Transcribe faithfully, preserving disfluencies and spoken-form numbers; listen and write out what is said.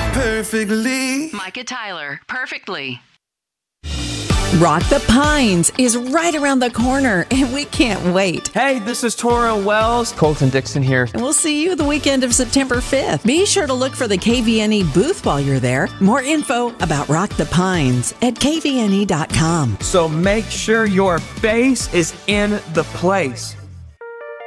Perfectly. Micah Tyler, Perfectly. Rock the Pines is right around the corner, and we can't wait. Hey, this is Tora Wells. Colton Dixon here. And we'll see you the weekend of September fifth. Be sure to look for the K V N E booth while you're there. More info about Rock the Pines at K V N E dot com. So make sure your face is in the place.